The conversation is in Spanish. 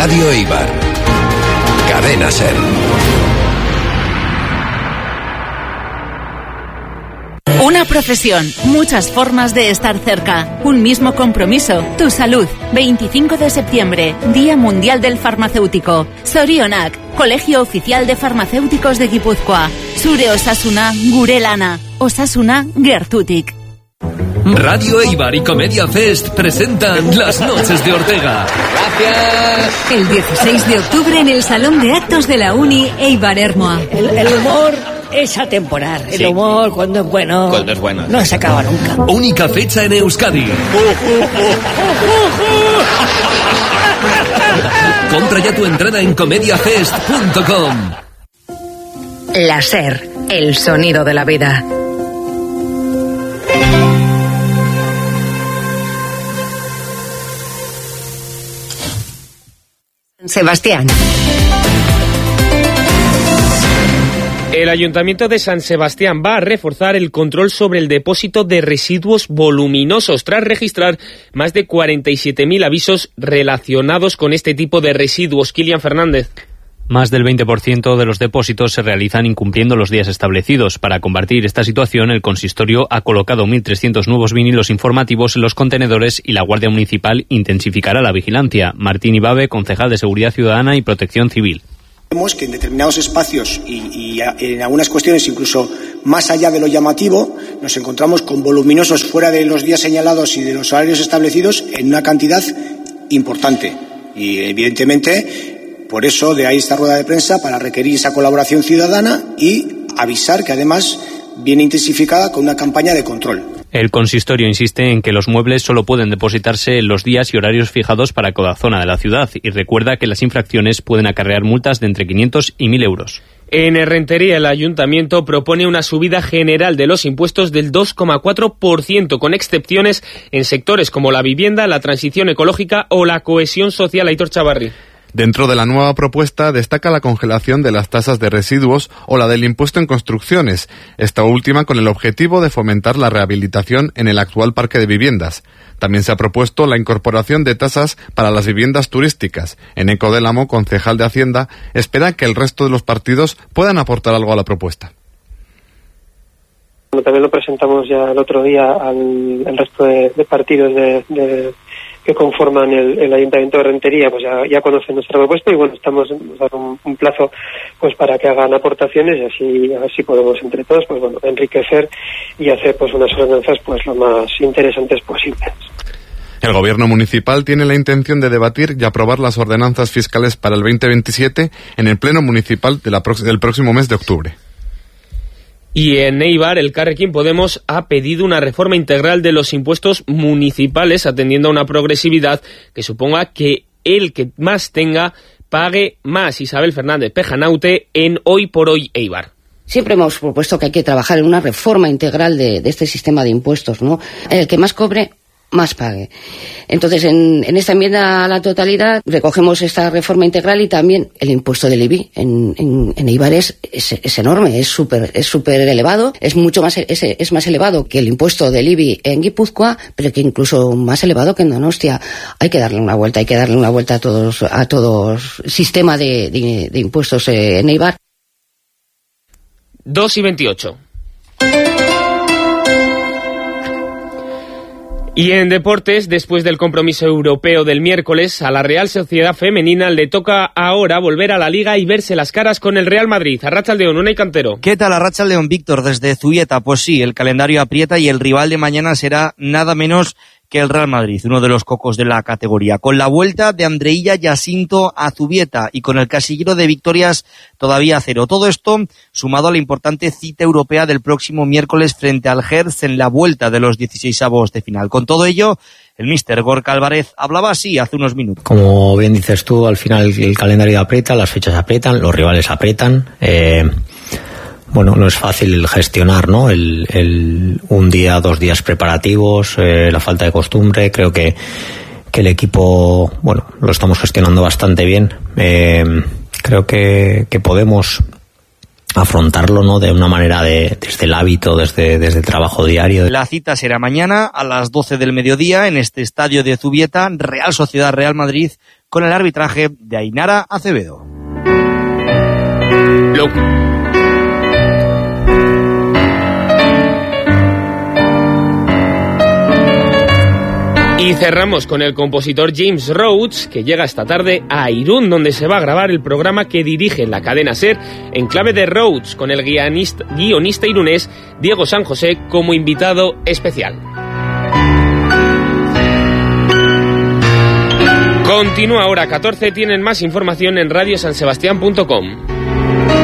Radio Eibar. Cadena SER. Una profesión, muchas formas de estar cerca, un mismo compromiso, tu salud. 25 de septiembre, Día Mundial del Farmacéutico. Zorionak, Colegio Oficial de Farmacéuticos de Guipúzcoa. Zure osasuna, gure lana. Osasuna, gertutik. Radio Eibar y Comedia Fest presentan Las Noches de Ortega. Gracias. El 16 de octubre en el Salón de Actos de la Uni Eibar Ermoa. El humor es atemporal. El humor, cuando es bueno, no se acaba nunca. Única fecha en Euskadi. Compra ya tu entrada en comediafest.com. La SER, el sonido de la vida. Sebastián. El Ayuntamiento de San Sebastián va a reforzar el control sobre el depósito de residuos voluminosos tras registrar más de 47.000 avisos relacionados con este tipo de residuos. Kilian Fernández. Más del 20% de los depósitos se realizan incumpliendo los días establecidos. Para combatir esta situación, el consistorio ha colocado 1.300 nuevos vinilos informativos en los contenedores y la Guardia Municipal intensificará la vigilancia. Martín Ibabe, concejal de Seguridad Ciudadana y Protección Civil. Vemos que en determinados espacios y en algunas cuestiones incluso más allá de lo llamativo nos encontramos con voluminosos fuera de los días señalados y de los horarios establecidos en una cantidad importante. Y evidentemente por eso de ahí esta rueda de prensa para requerir esa colaboración ciudadana y avisar que además viene intensificada con una campaña de control. El consistorio insiste en que los muebles solo pueden depositarse en los días y horarios fijados para cada zona de la ciudad y recuerda que las infracciones pueden acarrear multas de entre 500 y 1.000 euros. En Errentería, el Ayuntamiento propone una subida general de los impuestos del 2,4%, con excepciones en sectores como la vivienda, la transición ecológica o la cohesión social. Aitor Chavarri. Dentro de la nueva propuesta destaca la congelación de las tasas de residuos o la del impuesto en construcciones, esta última con el objetivo de fomentar la rehabilitación en el actual parque de viviendas. También se ha propuesto la incorporación de tasas para las viviendas turísticas. Eneco del Amo, concejal de Hacienda, espera que el resto de los partidos puedan aportar algo a la propuesta. También lo presentamos ya el otro día al resto de partidos que conforman el Ayuntamiento de Rentería, pues ya conocen nuestra propuesta y bueno, estamos dando un plazo pues para que hagan aportaciones y así podemos entre todos pues bueno, enriquecer y hacer pues unas ordenanzas pues lo más interesantes posibles. El Gobierno municipal tiene la intención de debatir y aprobar las ordenanzas fiscales para el 2027 en el Pleno Municipal del próximo mes de octubre. Y en Eibar, el Elkarrekin Podemos ha pedido una reforma integral de los impuestos municipales, atendiendo a una progresividad que suponga que el que más tenga pague más. Isabel Fernández Pejanaute en Hoy por Hoy Eibar. Siempre hemos propuesto que hay que trabajar en una reforma integral de este sistema de impuestos, ¿no? El que más cobre, más pague. Entonces, en esta enmienda a la totalidad recogemos esta reforma integral y también el impuesto del IBI. En Eibar es enorme, es súper elevado, es más elevado que el impuesto del IBI en Guipúzcoa, pero que incluso más elevado que en Donostia. Hay que darle una vuelta a todos sistema de impuestos en Eibar. 2:28. Y en deportes, después del compromiso europeo del miércoles, a la Real Sociedad Femenina le toca ahora volver a la Liga y verse las caras con el Real Madrid. Arratsaldeon, Unai Cantero. ¿Qué tal, Arratsaldeon, Víctor, desde Zubieta? Pues sí, el calendario aprieta y el rival de mañana será nada menos que el Real Madrid, uno de los cocos de la categoría. Con la vuelta de Andreilla Jacinto a Zubieta y con el casillero de victorias todavía a 0. Todo esto sumado a la importante cita europea del próximo miércoles frente al Hertz en la vuelta de los 16avos de final. Con todo ello, el míster Gorka Álvarez hablaba así hace unos minutos. Como bien dices tú, al final el calendario aprieta, las fechas aprietan, los rivales aprietan. Bueno, no es fácil gestionar, ¿no? El 1 día, 2 días preparativos, la falta de costumbre. Creo que el equipo, bueno, lo estamos gestionando bastante bien. Creo que podemos afrontarlo, ¿no? De una manera desde el hábito, desde el trabajo diario. La cita será mañana a las 12 del mediodía en este estadio de Zubieta, Real Sociedad Real Madrid, con el arbitraje de Ainara Acevedo. Y cerramos con el compositor James Rhodes, que llega esta tarde a Irún, donde se va a grabar el programa que dirige en la cadena SER en clave de Rhodes, con el guionista irunés Diego San José como invitado especial. Continúa ahora 14, tienen más información en radiosansebastián.com.